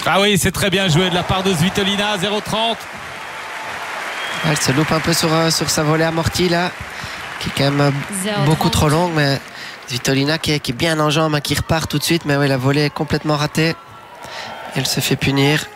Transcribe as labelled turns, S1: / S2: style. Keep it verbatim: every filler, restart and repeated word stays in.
S1: Ah oui, c'est très bien joué de la part de Svitolina. Zéro trente.
S2: Elle se loupe un peu sur, sur sa volée amortie là, qui est quand même beaucoup trop longue, mais Svitolina qui est, qui est bien en jambes, qui repart tout de suite, mais oui, la volée est complètement ratée. Elle se fait punir.